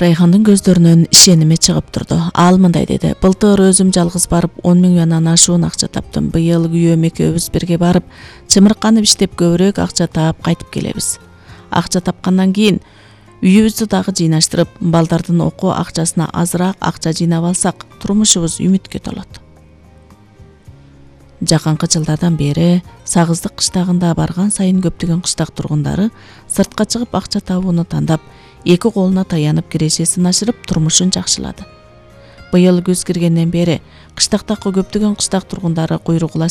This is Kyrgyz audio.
Райхандын көздөрүнөн ишеними чыгып турду. Ал мындай деди: "Былтыр өзүм жалгыз барып 10 миллионнан ашуун акча таптым. Быйыл күйөөм экөөбүз бирге барып, чымырканып иштеп көбүрөөк акча таап кайтып келебиз. Акча тапкандан кийин үйүбүздү дагы жыйнаштырып, балдардын окуу акчасына азыраак акча жыйнап алсак, турмушубуз үмүткө толот." Жакынкы жылдардан бери Сагыздык кыштагында барган сайын көптөгөн кыштак тургундары сыртка чыгып акча табууну тандап, эки колуна таянып кирешесин ашырып турмушун жакшылады. Быйыл күз киргенден бери кыштактагы көптөгөн кыштак тургундары куйругула